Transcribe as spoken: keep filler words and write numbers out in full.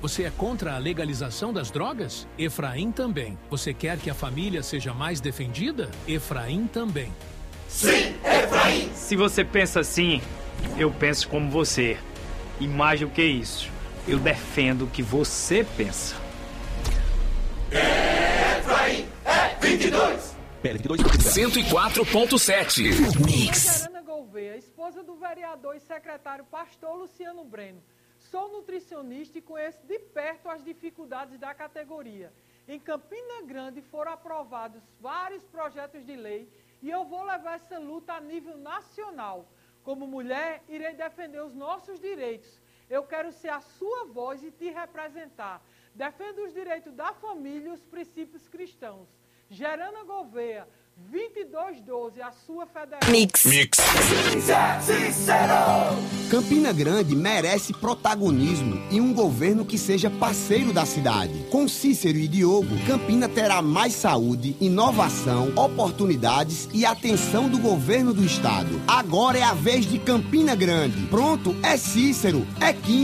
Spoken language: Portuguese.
Você é contra a legalização das drogas? Efraim também. Você quer que a família seja mais defendida? Efraim também. Sim, Efraim! Se você pensa assim, eu penso como você. E mais do que isso, eu defendo o que você pensa. É Efraim! É vinte e dois! cento e quatro ponto sete. Mix. Gerana Gouveia, esposa do vereador e secretário pastor Luciano Breno. Sou nutricionista e conheço de perto as dificuldades da categoria. Em Campina Grande foram aprovados vários projetos de lei e eu vou levar essa luta a nível nacional. Como mulher, irei defender os nossos direitos. Eu quero ser a sua voz e te representar. Defendo os direitos da família e os princípios cristãos. Gerana Gouveia, vinte e dois doze, a sua federal. Mix. Mix. Campina Grande merece protagonismo e um governo que seja parceiro da cidade. Com Cícero e Diogo, Campina terá mais saúde, inovação, oportunidades e atenção do governo do estado. Agora é a vez de Campina Grande. Pronto, é Cícero, é Kim.